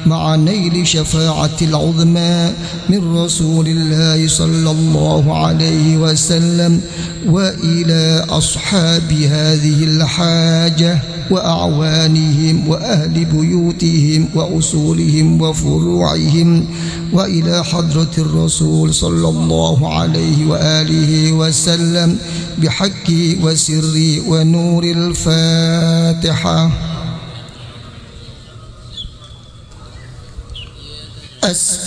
مع نيل شفاعة العظمى من رسول الله صلى الله عليه وسلم، وإلى أصحاب هذه الحاجة وأعوانهم وأهل بيوتهم وأصولهم وفروعهم، وإلى حضرة الرسول صلى الله عليه وآله وسلم بحق وسر ونور الفاتحة. أستغفر